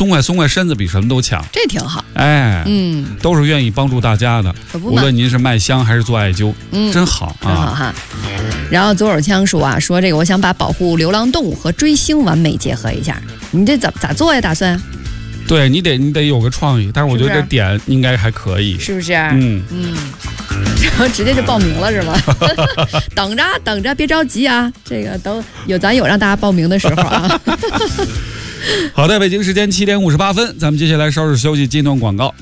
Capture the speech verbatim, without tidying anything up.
松快松快身子比什么都强， 这挺好。 哎， 嗯， 都是愿意帮助大家的，无论您是卖香还是做艾灸，嗯，真好啊， 真好哈。然后左手枪说啊，说这个我想把保护流浪动物和追星完美结合一下，你这咋咋做呀？打算？ 对你得你得有个创意，但是我觉得这点应该还可以， 是不是？ 嗯嗯。然后直接就报名了是吗？等着等着，别着急啊，这个等有咱有让大家报名的时候啊。 好的，北京时间七点五十八分，咱们接下来稍事休息，进段广告。